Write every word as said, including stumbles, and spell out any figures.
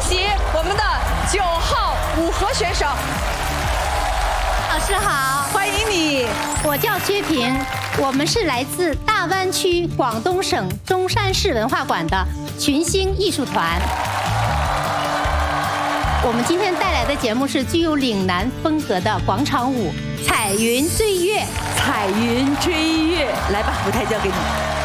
喜我们的九号舞河选手。 老师好， 欢迎你。 我叫薛平，我们是来自大湾区广东省中山市文化馆的群星艺术团。我们今天带来的节目是具有岭南风格的广场舞《彩云追月》。 彩云追月，来吧，舞台交给你。